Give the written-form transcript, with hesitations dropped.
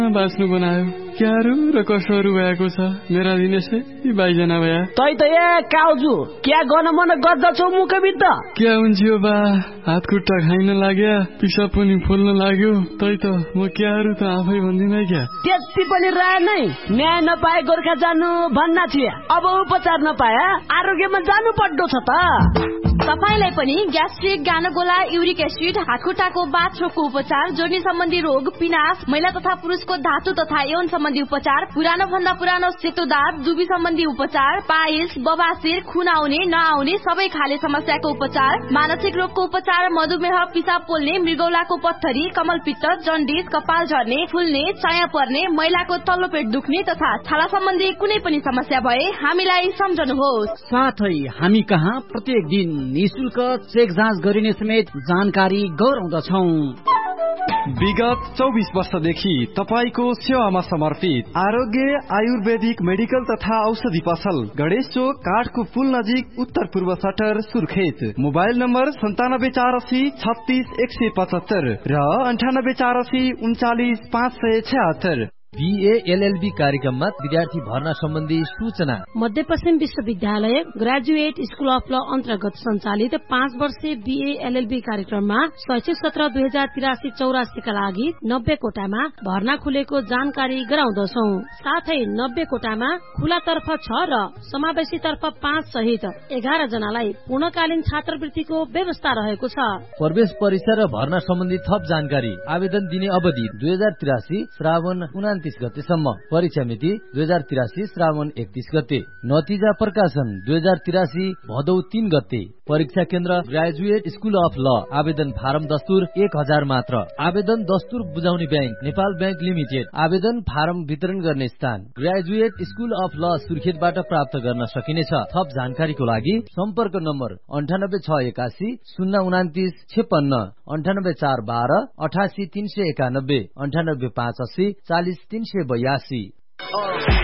बाँच्नु बनायो क्यारो र कसहरू भएको छ मेरा दिनेशे यी बाइजना भया तै त ए काउजु क्या गर्न मन गर्दछौ मुखबित क्या हुन्छ बा हात खुट्टा खाइन लाग्या पिसा पनि फुल्न लाग्यो तै त म क्यारो त आफै भन्दिन क्या त्यति पनि राय नै न्याय नपाए गोर्खा जानु भन्ना थिए अब उपचार नपाए आरोग्यमा जानु पर्दो छ त तपाईलाई पनि ग्यास्ट्रिक गानगोला युरिक एसिड हातखुट्टाको बाथरोगको उपचार जोर्नी सम्बन्धी रोग पिनास महिला तथा पुरुषको धातु तथा यौन सम्बन्धी उपचार पुरानो भन्दा पुरानो सेतो दाँत दुबी सम्बन्धी उपचार पाइल्स बबासिर खुन आउने नआउने सबै खाले समस्याको उपचार मानसिक रोगको उपचार मधुमेह पिसाब पोल्ने मृगौलाको पत्थरी कमलपित्त जन्डिस कपाल झर्ने फुल्ने चाया पर्ने महिलाको तल्लो पेट दुख्ने तथा छाला सम्बन्धी कुनै पनि समस्या भए हामीलाई सम्झनुहोस् साथै हामी कहाँ प्रत्येक दिन निशुल्क चेक जाँच गरिने समेत जानकारी गराउँदछौ विगत 24 वर्षदेखि तपाईको सेवामा समर्पित आरोग्य आयुर्वेदिक मेडिकल तथा औषधि पसल गणेश चोक काठको पुल नजिक उत्तर पूर्व सटर सुर्खेत मोबाइल नम्बर 9784 36 175 र 9884 39 576 BA LLB कार्यक्रममा विद्यार्थी भर्ना सम्बन्धी सूचना मध्यपश्चिम विश्वविद्यालय ग्रेजुएट स्कुल अफ ल अन्तर्गत सञ्चालित 5 वर्षीय BA LLB कार्यक्रममा शैक्षिक सत्र 2083-84 का लागि 90 कोटामा भर्ना खुलेको जानकारी गराउँदछौ। साथै 90 कोटामा खुला तर्फ 6 र समावेशी तर्फ 5 सहित 11 जनालाई पूर्णकालीन छात्रवृत्तिको व्यवस्था रहेको छ। प्रवेश परीक्षा र भर्ना सम्बन्धी थप जानकारी आवेदन दिने अवधि 2083 श्रावण 29 गतेसम्म परीक्षा मिति 2083 श्रावण 31 गते नतिजा प्रकाशन 2083 भदौ 3 गते परीक्षा केन्द्र ग्रेजुएट स्कुल अफ ल आवेदन फारम दस्तुर 1000 मात्र आवेदन दस्तुर बुझाउने ब्याङ्क नेपाल ब्याङ्क लिमिटेड आवेदन फारम वितरण गर्ने स्थान ग्रेजुएट स्कुल अफ ल सुर्खेतबाट प्राप्त गर्न सकिनेछ। थप जानकारीको लागि सम्पर्क नम्बर 98681 029 56 98412 88 391 98580 40 382